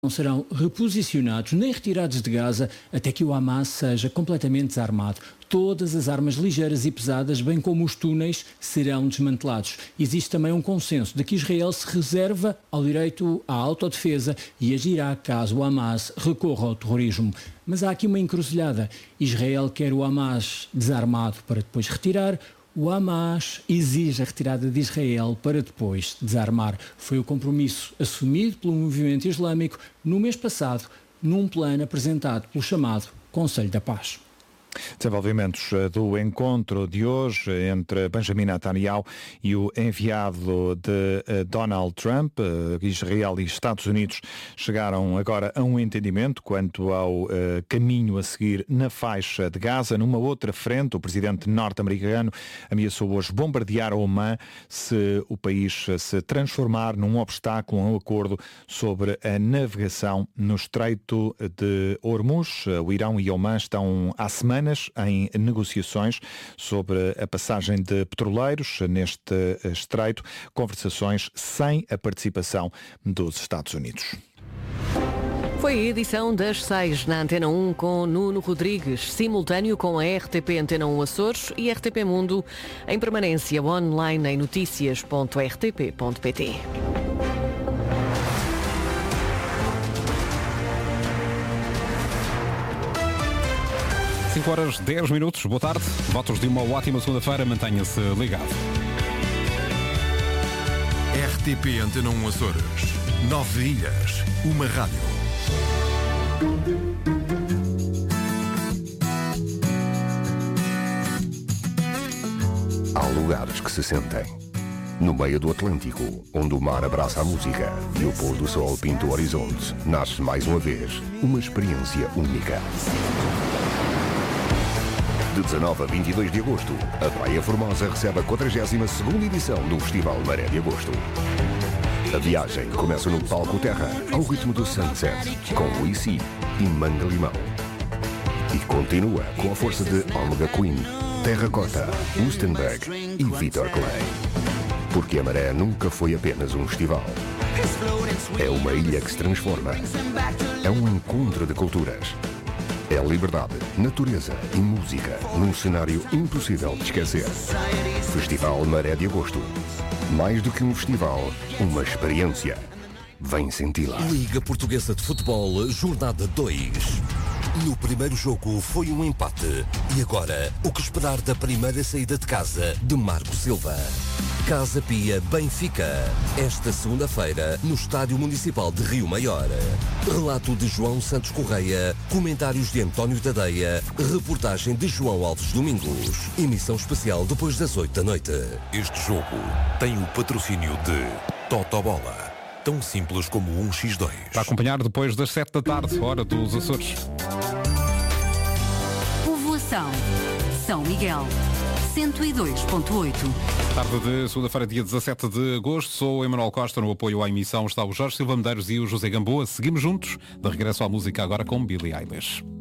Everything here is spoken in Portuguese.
não serão reposicionados nem retirados de Gaza até que o Hamas seja completamente desarmado. Todas as armas ligeiras e pesadas, bem como os túneis, serão desmantelados. Existe também um consenso de que Israel se reserva ao direito à autodefesa e agirá caso o Hamas recorra ao terrorismo. Mas há aqui uma encruzilhada. Israel quer o Hamas desarmado para depois retirar. O Hamas exige a retirada de Israel para depois desarmar. Foi o compromisso assumido pelo movimento islâmico no mês passado, num plano apresentado pelo chamado Conselho da Paz. Desenvolvimentos do encontro de hoje entre Benjamin Netanyahu e o enviado de Donald Trump. Israel e Estados Unidos chegaram agora a um entendimento quanto ao caminho a seguir na faixa de Gaza. Numa outra frente, o presidente norte-americano ameaçou hoje bombardear Omã se o país se transformar num obstáculo ao acordo sobre a navegação no Estreito de Hormuz. O Irão e Omã estão há semanas em negociações sobre a passagem de petroleiros neste estreito, conversações sem a participação dos Estados Unidos. Foi a edição das 6 na Antena 1 com Nuno Rodrigues, simultâneo com a RTP Antena 1 Açores e RTP Mundo, em permanência online em noticias.rtp.pt. 5h10, boa tarde. Votos de uma ótima segunda-feira, mantenha-se ligado. RTP Antena 1 Açores. 9 ilhas, uma rádio. Há lugares que se sentem. No meio do Atlântico, onde o mar abraça a música e o pôr do sol pinta o horizonte, nasce mais uma vez uma experiência única. De 19 a 22 de agosto, a Praia Formosa recebe a 42ª edição do Festival Maré de Agosto. A viagem começa no Palco Terra, ao ritmo do Sunset, com Luisi e Manga Limão. E continua com a força de Omega Queen, Terracota, Lustenberg e Vitor Clay. Porque a Maré nunca foi apenas um festival. É uma ilha que se transforma. É um encontro de culturas. É liberdade, natureza e música num cenário impossível de esquecer. Festival Maré de Agosto. Mais do que um festival, uma experiência. Vem senti-la. Liga Portuguesa de Futebol, Jornada 2. No primeiro jogo foi um empate. E agora, o que esperar da primeira saída de casa de Marco Silva? Casa Pia Benfica. Esta segunda-feira, no Estádio Municipal de Rio Maior. Relato de João Santos Correia. Comentários de António Tadeia. Reportagem de João Alves Domingos. Emissão especial depois das 8 da noite. Este jogo tem o patrocínio de Totobola. Tão simples como um X2. Para acompanhar depois das 7 da tarde, hora dos Açores. Povoação. São Miguel. 102.8. Tarde de segunda-feira, dia 17 de agosto. Sou o Emanuel Costa. No apoio à emissão está o Jorge Silva Medeiros e o José Gamboa. Seguimos juntos. De regresso à música agora com Billie Eilish.